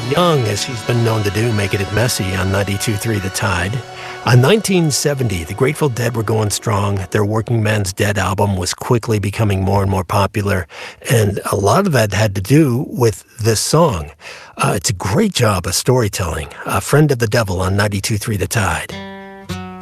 Young, as he's been known to do, making it messy on 92.3 The Tide. On 1970, the Grateful Dead were going strong. Their Working Man's Dead album was quickly becoming more and more popular, and a lot of that had to do with this song. It's a great job of storytelling. A Friend of the Devil on 92.3 The Tide.